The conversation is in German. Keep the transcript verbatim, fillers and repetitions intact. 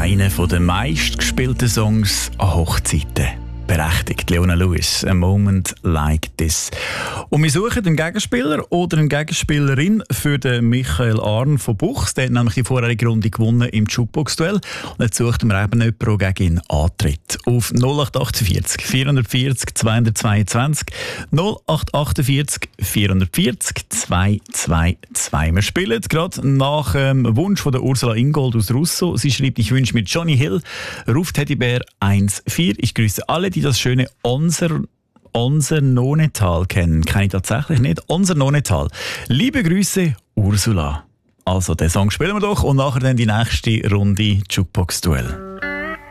Einer der meistgespielten Songs an Hochzeiten. Berechtigt, Leona Lewis, A Moment Like This. Und wir suchen einen Gegenspieler oder eine Gegenspielerin für den Michael Arn von Buchs. Der hat nämlich die vorherige Runde gewonnen im Jukebox-Duell. Und jetzt suchen wir eben jemanden, der gegen ihn antritt. Auf null acht achtundvierzig vierhundertvierzig zweihundertzweiundzwanzig null acht achtundvierzig vierhundertvierzig zweihundertzweiundzwanzig. Wir spielen gerade nach dem Wunsch von der Ursula Ingold aus Russo. Sie schreibt, ich wünsche mir Johnny Hill, Ruf Teddybär eins vier. Ich grüße alle, die das schöne Onser, Onser Nonetal kennen. Kenne ich tatsächlich nicht. Onser Nonetal. Liebe Grüße, Ursula. Also, den Song spielen wir doch und nachher dann die nächste Runde Jukebox-Duell.